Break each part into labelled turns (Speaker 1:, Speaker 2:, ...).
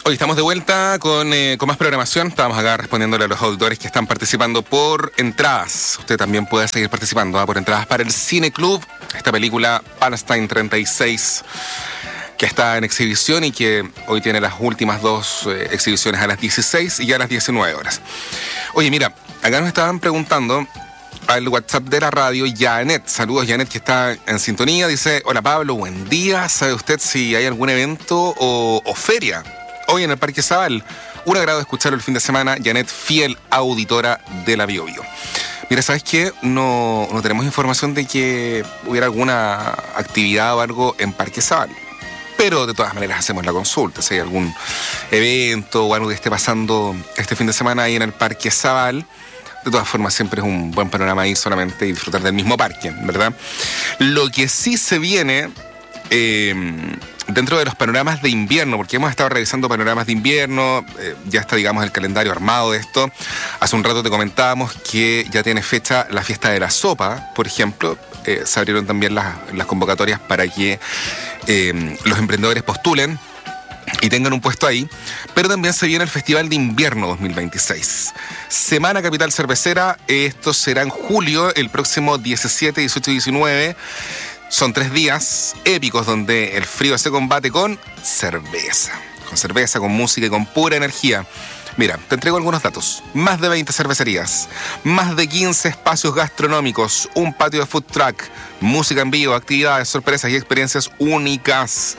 Speaker 1: Hoy estamos de vuelta con más programación. Estábamos acá respondiéndole a los auditores que están participando por entradas. Usted también puede seguir participando por entradas para el Cine Club, esta película Palestine 36, que está en exhibición y que hoy tiene las últimas dos exhibiciones a las 16 y a las 19 horas. Oye, mira, acá nos estaban preguntando al WhatsApp de la radio, Janet. Saludos, Janet, que está en sintonía. Dice: hola Pablo, buen día. ¿Sabe usted si hay algún evento o feria hoy en el Parque Zabal? Un agrado escucharlo el fin de semana. Janet, fiel auditora de la Bio Bio. Mira, ¿sabes qué? No tenemos información de que hubiera alguna actividad o algo en Parque Zabal. Pero de todas maneras hacemos la consulta. Si hay algún evento o algo que esté pasando este fin de semana ahí en el Parque Zabal, de todas formas siempre es un buen panorama ahí solamente disfrutar del mismo parque, ¿verdad? Lo que sí se viene dentro de los panoramas de invierno, porque hemos estado revisando panoramas de invierno, ya está, digamos, el calendario armado de esto. Hace un rato te comentábamos que ya tiene fecha la fiesta de la sopa, por ejemplo. Se abrieron también las convocatorias para que los emprendedores postulen y tengan un puesto ahí, pero también se viene el Festival de Invierno 2026. Semana Capital Cervecera, esto será en julio, el próximo 17, 18 y 19. Son 3 días épicos donde el frío se combate con cerveza, con música y con pura energía. Mira, te entrego algunos datos. Más de 20 cervecerías, más de 15 espacios gastronómicos, un patio de food truck, música en vivo, actividades, sorpresas y experiencias únicas.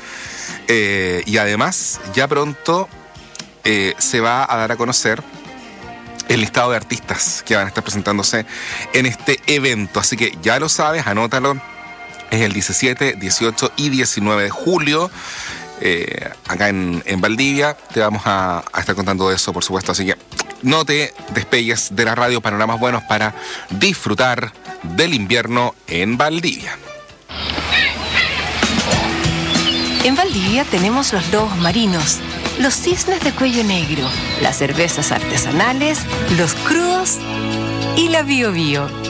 Speaker 1: Y además, ya pronto se va a dar a conocer el listado de artistas que van a estar presentándose en este evento. Así que ya lo sabes, anótalo. Es el 17, 18 y 19 de julio. Acá en Valdivia. Te vamos a estar contando de eso, por supuesto. Así que no te despegues de la radio. Panoramas buenos para disfrutar del invierno en Valdivia.
Speaker 2: En Valdivia tenemos los lobos marinos, los cisnes de cuello negro, las cervezas artesanales, los crudos y la Bio Bio.